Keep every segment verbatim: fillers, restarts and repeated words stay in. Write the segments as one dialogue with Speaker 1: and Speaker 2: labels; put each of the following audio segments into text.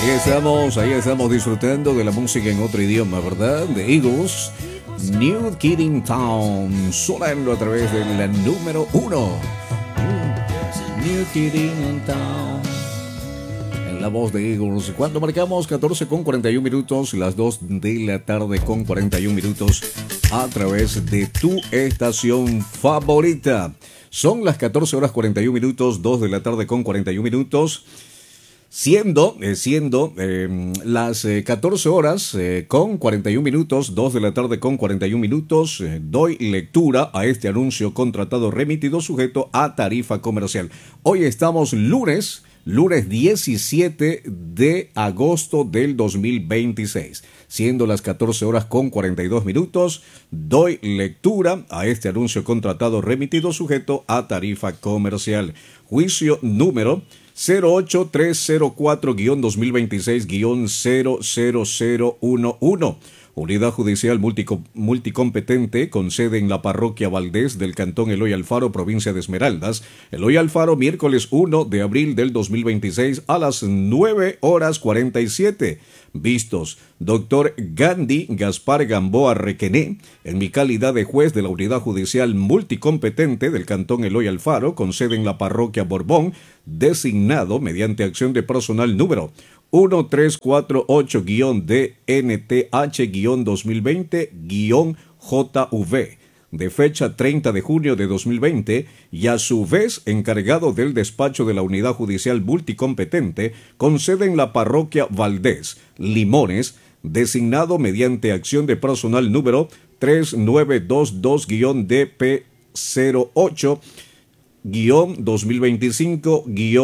Speaker 1: Ahí estamos, ahí estamos disfrutando de la música en otro idioma, ¿verdad? De Eagles, New Kid in Town, sonando a través de la número uno. New Kid in Town. En la voz de Eagles, cuando marcamos catorce con cuarenta y uno minutos, las dos de la tarde con cuarenta y uno minutos, a través de tu estación favorita. Son las catorce horas cuarenta y uno minutos, dos de la tarde con cuarenta y uno minutos. Siendo, eh, siendo eh, las eh, catorce horas eh, con cuarenta y uno minutos, dos de la tarde con cuarenta y uno minutos, eh, doy lectura a este anuncio contratado remitido sujeto a tarifa comercial. Hoy estamos lunes, lunes diecisiete de agosto del dos mil veintiséis. Siendo las catorce horas con cuarenta y dos minutos, doy lectura a este anuncio contratado remitido sujeto a tarifa comercial. Juicio número cero ocho tres cero cuatro guión dos mil veintiséis guión cero cero cero uno uno. Unidad Judicial multico, multicompetente con sede en la parroquia Valdés del Cantón Eloy Alfaro, provincia de Esmeraldas. Eloy Alfaro, miércoles uno de abril del dos mil veintiséis a las nueve horas cuarenta y siete. Vistos, doctor Gandhi Gaspar Gamboa Requené, en mi calidad de juez de la Unidad Judicial multicompetente del Cantón Eloy Alfaro, con sede en la parroquia Borbón, designado mediante acción de personal número uno tres cuatro ocho D N T H dos mil veinte J V, de fecha treinta de junio de dos mil veinte, y a su vez encargado del despacho de la Unidad Judicial multicompetente con sede en la parroquia Valdés, Limones, designado mediante acción de personal número tres nueve dos dos D P cero ocho dos mil veinticinco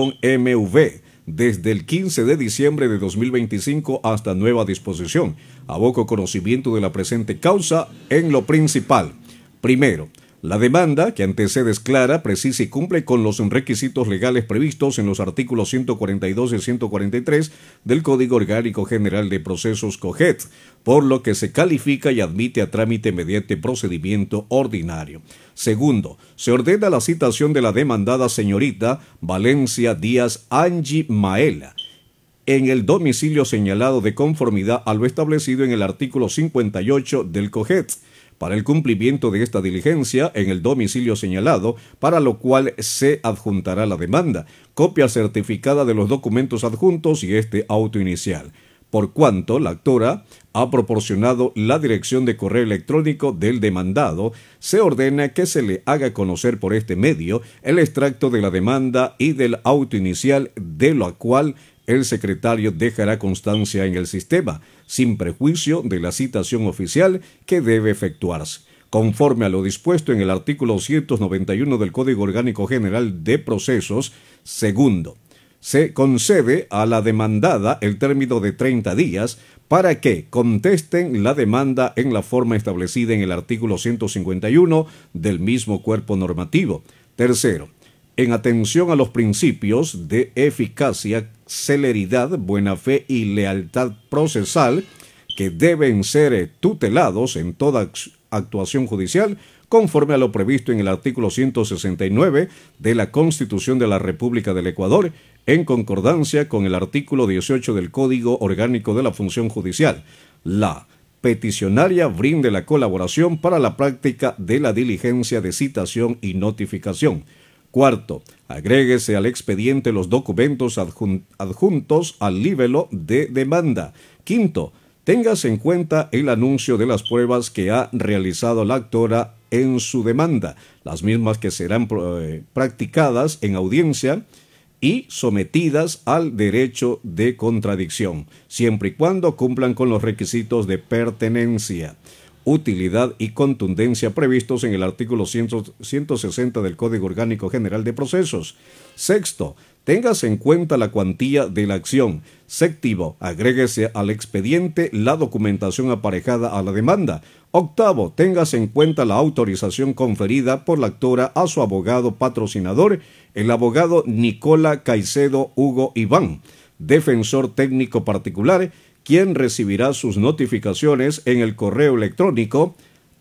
Speaker 1: M V, desde el quince de diciembre de dos mil veinticinco hasta nueva disposición. Aboco conocimiento de la presente causa en lo principal. Primero, la demanda, que antecede clara, precisa y cumple con los requisitos legales previstos en los artículos ciento cuarenta y dos y ciento cuarenta y tres del Código Orgánico General de Procesos COGET, por lo que se califica y admite a trámite mediante procedimiento ordinario. Segundo, se ordena la citación de la demandada señorita Valencia Díaz Angie Maela en el domicilio señalado de conformidad a lo establecido en el artículo cincuenta y ocho del COGET, para el cumplimiento de esta diligencia en el domicilio señalado, para lo cual se adjuntará la demanda, copia certificada de los documentos adjuntos y este auto inicial. Por cuanto la actora ha proporcionado la dirección de correo electrónico del demandado, se ordena que se le haga conocer por este medio el extracto de la demanda y del auto inicial, de lo cual el secretario dejará constancia en el sistema, sin prejuicio de la citación oficial que debe efectuarse, conforme a lo dispuesto en el artículo ciento noventa y uno del Código Orgánico General de Procesos. Segundo, se concede a la demandada el término de treinta días para que contesten la demanda en la forma establecida en el artículo ciento cincuenta y uno del mismo cuerpo normativo. Tercero, en atención a los principios de eficacia, celeridad, buena fe y lealtad procesal, que deben ser tutelados en toda actuación judicial, conforme a lo previsto en el artículo ciento sesenta y nueve de la Constitución de la República del Ecuador, en concordancia con el artículo dieciocho del Código Orgánico de la Función Judicial, la peticionaria brinde la colaboración para la práctica de la diligencia de citación y notificación. Cuarto, agréguese al expediente los documentos adjun- adjuntos al libelo de demanda. Quinto, téngase en cuenta el anuncio de las pruebas que ha realizado la actora en su demanda, las mismas que serán eh, practicadas en audiencia y sometidas al derecho de contradicción, siempre y cuando cumplan con los requisitos de pertenencia, utilidad y contundencia previstos en el artículo ciento sesenta del Código Orgánico General de Procesos. Sexto, téngase en cuenta la cuantía de la acción. Séptimo, agréguese al expediente la documentación aparejada a la demanda. Octavo, téngase en cuenta la autorización conferida por la actora a su abogado patrocinador, el abogado Nicola Caicedo Hugo Iván, defensor técnico particular, quien recibirá sus notificaciones en el correo electrónico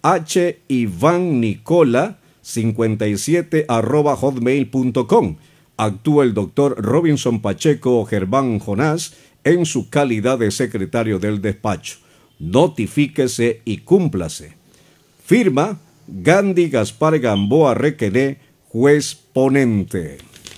Speaker 1: h ivan nicola cincuenta y siete arroba hotmail punto com. Actúa el doctor Robinson Pacheco Germán Jonás en su calidad de secretario del despacho. Notifíquese y cúmplase. Firma Gandhi Gaspar Gamboa Requené, juez ponente.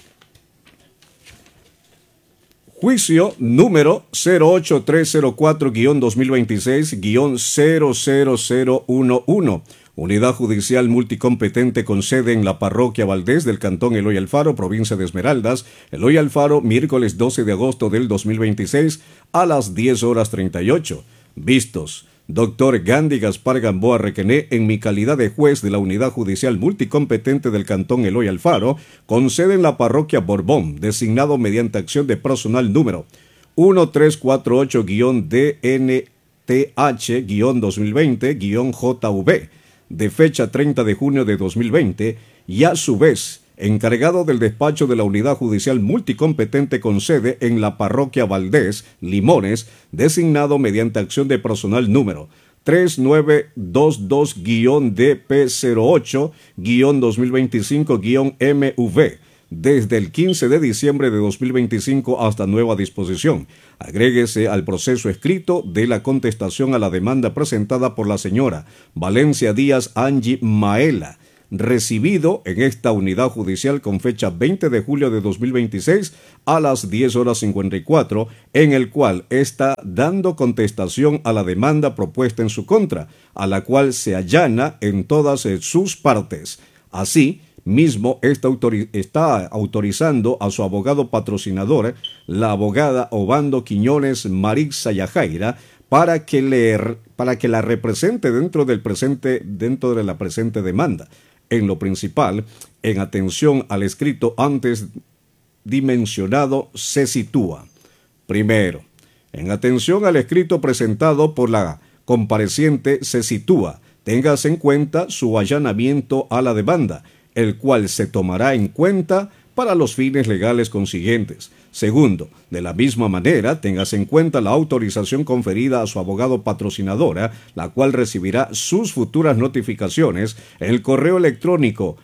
Speaker 1: Juicio número cero ocho tres cero cuatro guión dos mil veintiséis guión cero cero cero uno uno. Unidad Judicial Multicompetente con sede en la Parroquia Valdés del Cantón Eloy Alfaro, provincia de Esmeraldas, Eloy Alfaro, miércoles doce de agosto del dos mil veintiséis a las diez horas treinta y ocho. Vistos: Doctor Gandhi Gaspar Gamboa Requené, en mi calidad de juez de la Unidad Judicial Multicompetente del Cantón Eloy Alfaro, con sede en la Parroquia Borbón, designado mediante acción de personal número uno tres cuatro ocho D N T H dos mil veinte J V, de fecha treinta de junio de dos mil veinte, y a su vez encargado del despacho de la Unidad Judicial Multicompetente con sede en la Parroquia Valdés, Limones, designado mediante acción de personal número tres nueve dos dos D P cero ocho dos mil veinticinco M V, desde el quince de diciembre de dos mil veinticinco hasta nueva disposición. Agréguese al proceso escrito de la contestación a la demanda presentada por la señora Valencia Díaz Angie Maela, recibido en esta unidad judicial con fecha veinte de julio de dos mil veintiséis a las diez horas cincuenta y cuatro, en el cual está dando contestación a la demanda propuesta en su contra, a la cual se allana en todas sus partes. Así mismo está, autori- está autorizando a su abogado patrocinador, la abogada Obando Quiñones Marixa Yajaira, para que, le, para que la represente dentro del presente, dentro de la presente demanda. En lo principal, en atención al escrito antes dimensionado, se sitúa: primero, en atención al escrito presentado por la compareciente, se sitúa: téngase en cuenta su allanamiento a la demanda, el cual se tomará en cuenta para los fines legales consiguientes. Segundo, de la misma manera, téngase en cuenta la autorización conferida a su abogado patrocinadora, la cual recibirá sus futuras notificaciones en el correo electrónico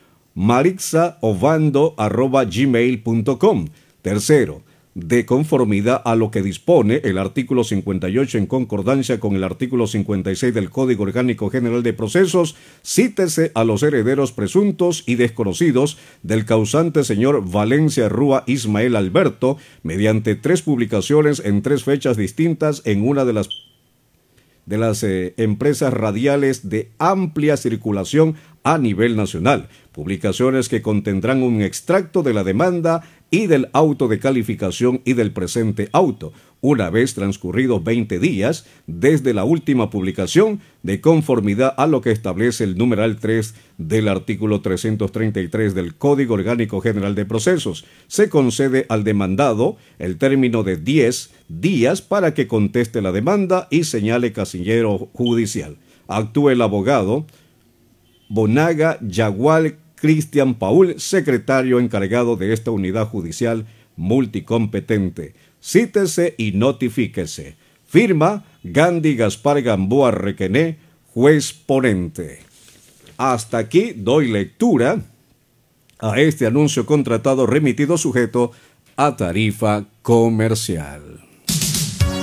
Speaker 1: marixaovando arroba gmail punto com. Tercero, de conformidad a lo que dispone el artículo cincuenta y ocho en concordancia con el artículo cincuenta y seis del Código Orgánico General de Procesos, cítese a los herederos presuntos y desconocidos del causante señor Valencia Rúa Ismael Alberto, mediante tres publicaciones en tres fechas distintas en una de las de las eh, empresas radiales de amplia circulación a nivel nacional, publicaciones que contendrán un extracto de la demanda y del auto de calificación y del presente auto, una vez transcurridos veinte días desde la última publicación, de conformidad a lo que establece el numeral tres del artículo trescientos treinta y tres del Código Orgánico General de Procesos. Se concede al demandado el término de diez días para que conteste la demanda y señale casillero judicial. Actúe el abogado Bonaga Yagual Cristian Paul, secretario encargado de esta unidad judicial multicompetente. Cítese y notifíquese. Firma Gandhi Gaspar Gamboa Requené, juez ponente. Hasta aquí doy lectura a este anuncio contratado remitido sujeto a tarifa comercial.